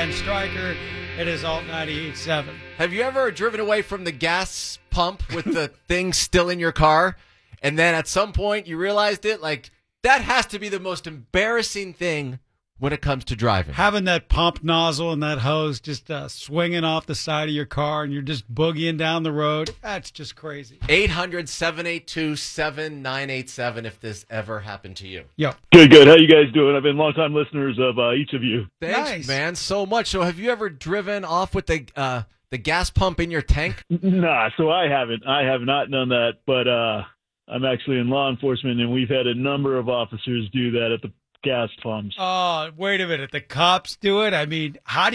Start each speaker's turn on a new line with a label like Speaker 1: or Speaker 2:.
Speaker 1: Dan Stryker. It is Alt 98.7.
Speaker 2: Have you ever driven away from the gas pump with the thing still in your car, and then at some point you realized it? Like, that has to be the most embarrassing thing when it comes to driving.
Speaker 1: Having that pump nozzle and that hose just swinging off the side of your car and you're just boogieing down the road, that's just crazy.
Speaker 2: 800-782-7987 if this ever happened to you.
Speaker 1: Yo.
Speaker 3: Good. How you guys doing? I've been longtime listeners of each of you.
Speaker 2: Thanks,
Speaker 1: Nice.
Speaker 2: man, so much. So have you ever driven off with the gas pump in your tank?
Speaker 3: Nah, so I haven't. I have not done that, but I'm actually in law enforcement, and we've had a number of officers do that at the gas pumps.
Speaker 1: Oh, wait a minute. The cops do it? I mean, how do